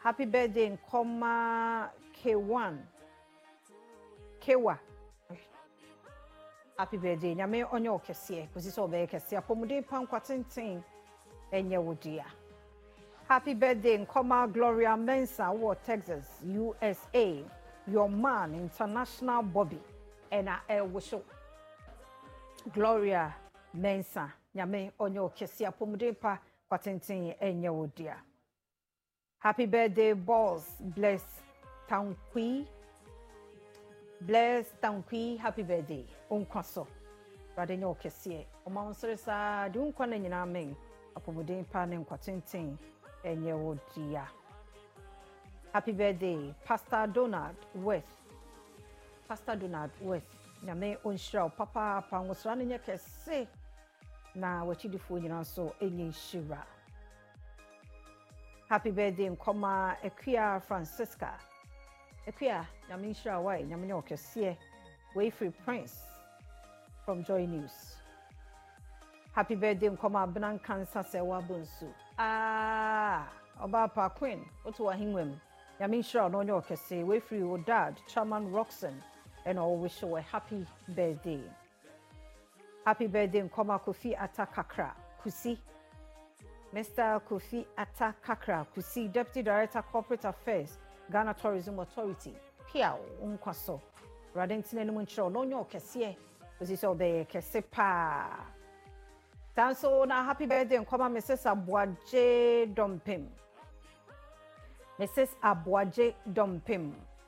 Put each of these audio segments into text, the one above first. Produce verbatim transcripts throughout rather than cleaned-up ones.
Happy birthday, Nkoma K one. Kewa. Happy birthday. Nyame onyo kese. Kusi so be kese. Apomude pan kwatintin. Enye wodia. Happy birthday, Nkoma Gloria Mensa, wo Texas, U S A. Your man, International Bobby. And I wish Gloria Mensa. Nyame onyo kese. Apomude pa kwatintin enye wodia. Happy birthday, boss. Bless Tankwi. Bless Tankwi. Happy birthday. Unkwaso. Radenyo kesie. Oma onsresa di unkwane nyina men. Apomuden pa ne nkwatintin enye wodia. Happy birthday, Pastor Donald West. Pastor Donald West. Nyame onshira papa pa ngosra ne kese. Na wachidifo nyina so enye shira. Happy birthday, Nkoma Equia Francisca. Equia, Yamisha Way, Yamino Kessie, Wayfree Prince from Joy News. Happy birthday, Nkoma Benan Cancer Sewa Bunsu. Ah, Obapa Queen, Otua Hingwem, Yamisha no Yo Kessie, Wayfree or Dad, Chairman Roxon, and all wish you a happy birthday. Happy birthday, Nkoma Kofi Atakakra, Kusi. Mister Kofi Atakakra, Kusi, Deputy Director Corporate Affairs, Ghana Tourism Authority, Pia Unkwaso, Radentine Muncho, no nyo kesie, Kusi so be kesepa. Tanso na happy birthday, Nkoma Missus Abuaje Dompim. Missus Abuaje Dompim.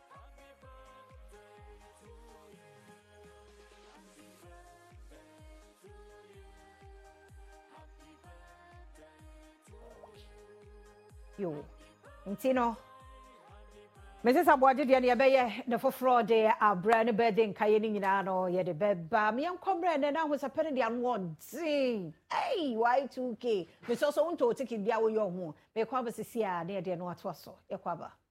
Yo, Intino. Missus Abuaje de ne beye ne foforo de abra ne birthday nkaye ni nyina no ye de beba me enkombre ne na ho sapere de anwo din. Hey, Y two K. Me so so unto ticket bia wo yo ho. Me kwa besisi a ne de no ato so. Ye kwaba.